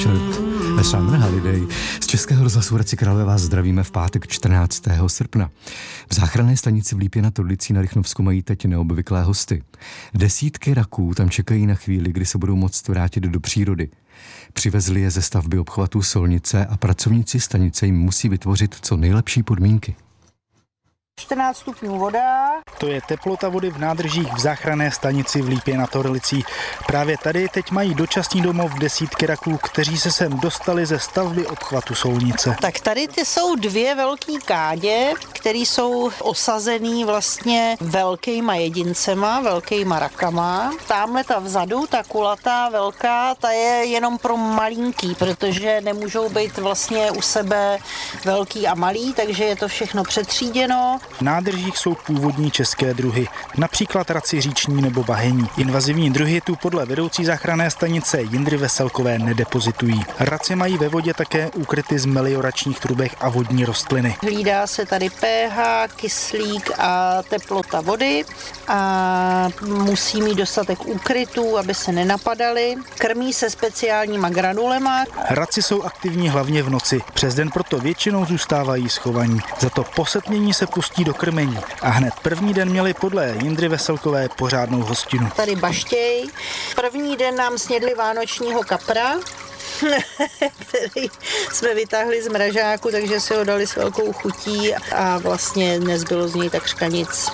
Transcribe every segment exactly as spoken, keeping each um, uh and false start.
T-shirt a Summer Holiday. Z Českého rozhlasu Hradci Králové vás zdravíme v pátek čtrnáctého srpna. V záchranné stanici v Lípě nad Orlicí na Rychnovsku mají teď neobvyklé hosty. Desítky raků tam čekají na chvíli, kdy se budou moct vrátit do přírody. Přivezli je ze stavby obchvatu Solnice a pracovníci stanice jim musí vytvořit co nejlepší podmínky. čtrnáct stupňů voda. To je teplota vody v nádržích v záchranné stanici v Lípě nad Orlicí. Právě tady teď mají dočasný domov desítky raků, kteří se sem dostali ze stavby obchvatu Solnice. Tak tady ty jsou dvě velký kádě, které jsou osazený vlastně velkýma jedincema, velkýma rakama. Támhle ta vzadu, ta kulatá velká, ta je jenom pro malinký, protože nemůžou být vlastně u sebe velký a malý, takže je to všechno přetříděno. V nádržích jsou původní české druhy, například raci říční nebo bahení. Invazivní druhy tu podle vedoucí záchranné stanice Jindry Veselkové nedepozitují. Raci mají ve vodě také úkryty z melioračních trubek a vodní rostliny. Hlídá se tady pH, kyslík a teplota vody a musí mít dostatek úkrytů, aby se nenapadaly. Krmí se speciálníma granulema. Raci jsou aktivní hlavně v noci, přes den proto většinou zůstávají schovaní. Za to po setmění se pustí do krmení a hned první den měli podle Jindry Veselkové pořádnou hostinu. Tady baštěj. První den nám snědli vánočního kapra, který jsme vytáhli z mražáku, takže si ho dali s velkou chutí a vlastně nezbylo z něj takřka nic.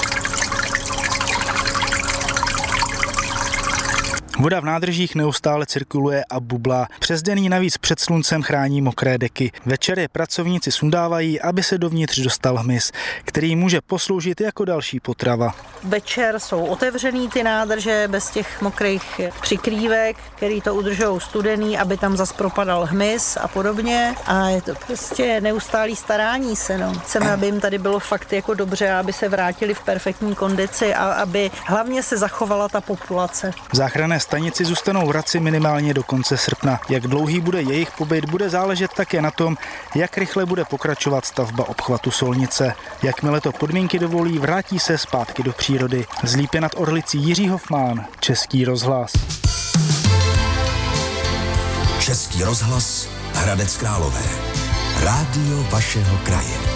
Voda v nádržích neustále cirkuluje a bublá. Přes den ji navíc před sluncem chrání mokré deky. Večer je pracovníci sundávají, aby se dovnitř dostal hmyz, který může posloužit jako další potrava. Večer jsou otevřený ty nádrže bez těch mokrých přikrývek, který to udržují studený, aby tam zas propadal hmyz a podobně. A je to prostě neustálý starání se. No. Chceme, aby jim tady bylo fakt jako dobře, aby se vrátili v perfektní kondici a aby hlavně se zachovala ta populace. V záchranné stanici zůstanou raci minimálně do konce srpna. Jak dlouhý bude jejich pobyt, bude záležet také na tom, jak rychle bude pokračovat stavba obchvatu Solnice. Jakmile to podmínky dovolí, vrátí se zpátky do přírody. Z Lípy nad Orlicí Jiří Hofmán, Český rozhlas. Český rozhlas Hradec Králové. Rádio vašeho kraje.